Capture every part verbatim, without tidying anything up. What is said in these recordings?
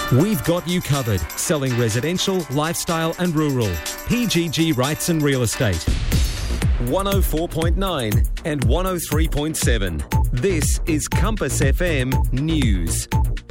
We've got you covered, selling residential, lifestyle and rural. P G G Rights and Real Estate. one oh four point nine and one oh three point seven. This is Compass F M News.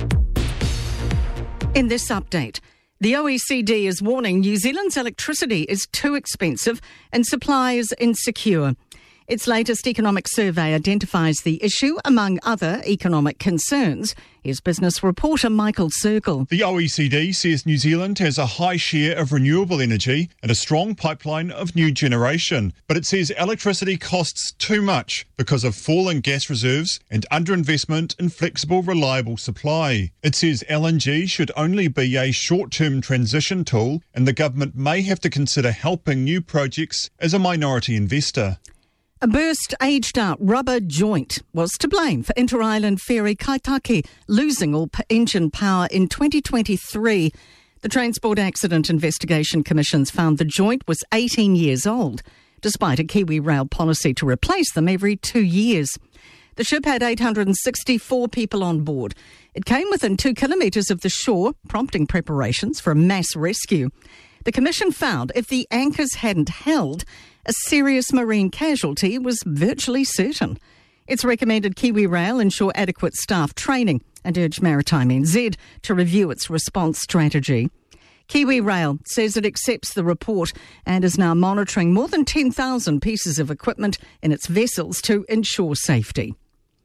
In this update, the O E C D is warning New Zealand's electricity is too expensive and supply is insecure. Its latest economic survey identifies the issue among other economic concerns. Here's business reporter Michael Circle. The O E C D says New Zealand has a high share of renewable energy and a strong pipeline of new generation. But it says electricity costs too much because of falling gas reserves and underinvestment in flexible, reliable supply. It says L N G should only be a short-term transition tool, and the government may have to consider helping new projects as a minority investor. A burst aged-out rubber joint was to blame for Inter-Island ferry Kaitaki losing all engine power in twenty twenty-three. The Transport Accident Investigation Commissions found the joint was eighteen years old, despite a Kiwi Rail policy to replace them every two years. The ship had eight hundred sixty-four people on board. It came within two kilometres of the shore, prompting preparations for a mass rescue. The Commission found if the anchors hadn't held, a serious marine casualty was virtually certain. It's recommended Kiwi Rail ensure adequate staff training and urged Maritime N Z to review its response strategy. Kiwi Rail says it accepts the report and is now monitoring more than ten thousand pieces of equipment in its vessels to ensure safety.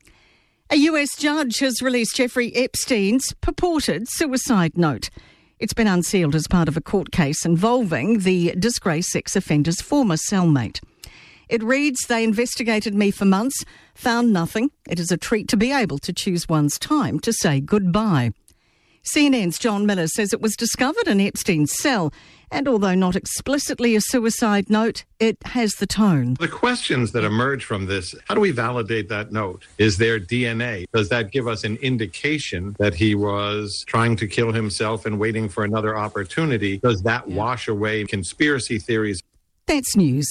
A U S judge has released Jeffrey Epstein's purported suicide note. It's been unsealed as part of a court case involving the disgraced sex offender's former cellmate. It reads, "They investigated me for months, found nothing. It is a treat to be able to choose one's time to say goodbye." C N N's John Miller says it was discovered in Epstein's cell, and although not explicitly a suicide note, it has the tone. The questions that emerge from this, how do we validate that note? Is there D N A? Does that give us an indication that he was trying to kill himself and waiting for another opportunity? Does that wash away conspiracy theories? That's news.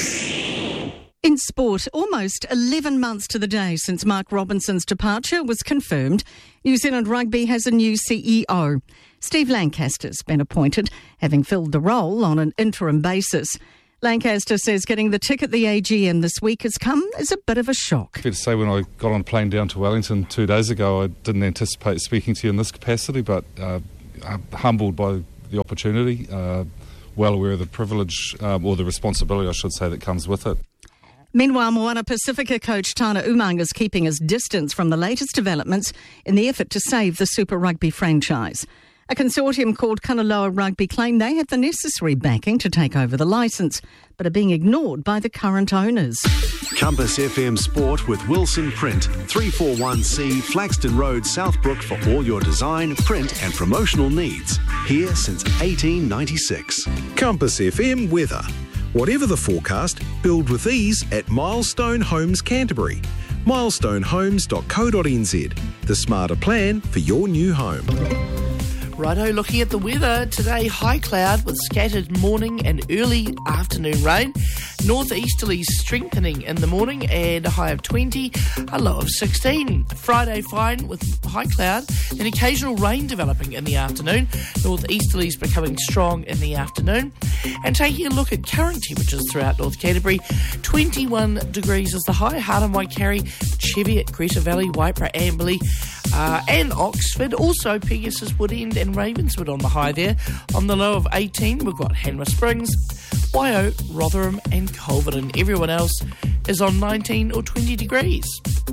In sport, almost eleven months to the day since Mark Robinson's departure was confirmed, New Zealand Rugby has a new C E O. Steve Lancaster's been appointed, having filled the role on an interim basis. Lancaster says getting the tick at the A G M this week has come as a bit of a shock. Fair to say, when I got on a plane down to Wellington two days ago, I didn't anticipate speaking to you in this capacity, but uh, I'm humbled by the opportunity, uh, well aware of the privilege, um, or the responsibility, I should say, that comes with it. Meanwhile, Moana Pacifica coach Tana Umang is keeping his distance from the latest developments in the effort to save the Super Rugby franchise. A consortium called Kanaloa Rugby claim they have the necessary backing to take over the licence, but are being ignored by the current owners. Compass F M Sport with Wilson Print, three forty-one C Flaxton Road, Southbrook, for all your design, print and promotional needs. Here since eighteen ninety-six. Compass F M weather. Whatever the forecast, build with ease at Milestone Homes Canterbury. milestone homes dot co dot n z. The smarter plan for your new home. Righto, looking at the weather today, high cloud with scattered morning and early afternoon rain. Northeasterlies strengthening in the morning and a high of twenty, a low of sixteen. Friday fine with high cloud and occasional rain developing in the afternoon. Northeasterlies becoming strong in the afternoon. And taking a look at current temperatures throughout North Canterbury, twenty-one degrees is the high. Hardham, Waikari, Cheviot, Greta Valley, Waipara, Amberley, uh, and Oxford. Also Pegasus, Woodend and Ravenswood on the high there. On the low of eighteen, we've got Hanmer Springs, Waio, Rotherham and Culverden. Everyone else is on nineteen or twenty degrees.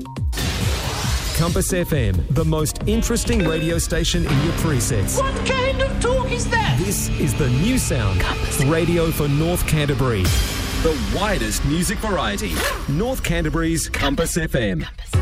Compass F M, the most interesting radio station in your presets. What kind of talk is that? This is the new sound. Compass Radio for North Canterbury. The widest music variety. North Canterbury's Compass F M. Compass.